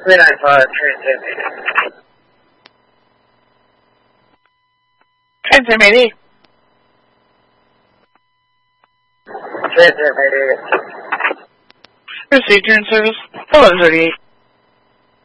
395, Transam 88. Transam 88. Transam 88. Received your in service 1138.